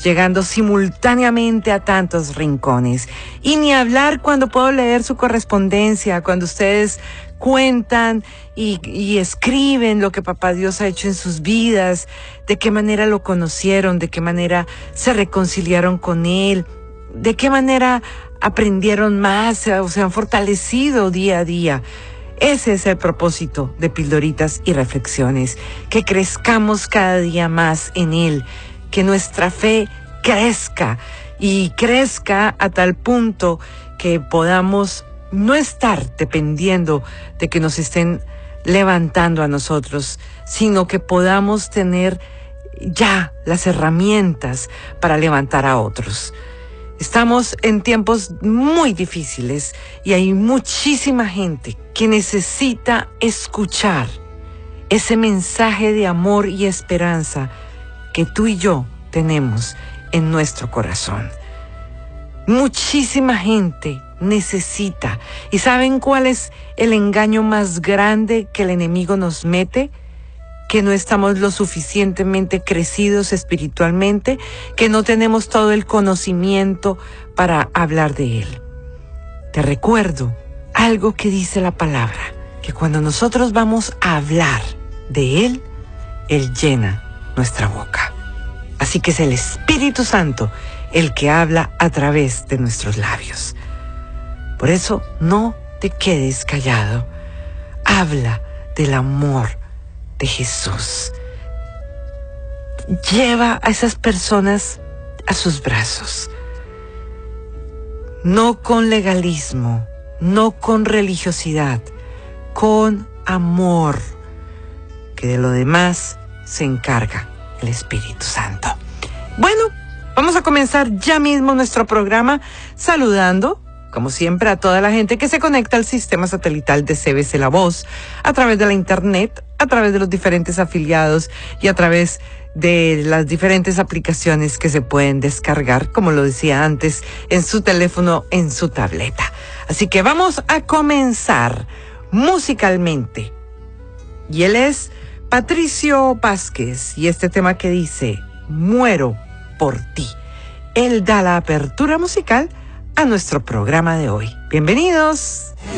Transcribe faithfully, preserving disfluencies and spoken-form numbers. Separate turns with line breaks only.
llegando simultáneamente a tantos rincones. Y ni hablar cuando puedo leer su correspondencia, cuando ustedes cuentan y, y escriben lo que Papá Dios ha hecho en sus vidas, de qué manera lo conocieron, de qué manera se reconciliaron con Él, de qué manera aprendieron más o se han fortalecido día a día. Ese es el propósito de Pildoritas y Reflexiones, que crezcamos cada día más en Él, que nuestra fe crezca y crezca a tal punto que podamos no estar dependiendo de que nos estén levantando a nosotros, sino que podamos tener ya las herramientas para levantar a otros. Estamos en tiempos muy difíciles y hay muchísima gente que necesita escuchar ese mensaje de amor y esperanza que tú y yo tenemos en nuestro corazón. Muchísima gente necesita. ¿Y saben cuál es el engaño más grande que el enemigo nos mete? Que no estamos lo suficientemente crecidos espiritualmente, que no tenemos todo el conocimiento para hablar de Él. Te recuerdo algo que dice la palabra, que cuando nosotros vamos a hablar de Él, Él llena nuestra boca. Así que es el Espíritu Santo el que habla a través de nuestros labios. Por eso no te quedes callado. Habla del amor de Jesús. Lleva a esas personas a sus brazos. No con legalismo, no con religiosidad, con amor, que de lo demás se encarga el Espíritu Santo. Bueno, vamos a comenzar ya mismo nuestro programa saludando, como siempre, a toda la gente que se conecta al sistema satelital de C B C La Voz, a través de la internet, a través de los diferentes afiliados y a través de las diferentes aplicaciones que se pueden descargar, como lo decía antes, en su teléfono, en su tableta. Así que vamos a comenzar musicalmente. Y él es Patricio Vázquez y este tema que dice, Muero por ti. Él da la apertura musical a nuestro programa de hoy. Bienvenidos.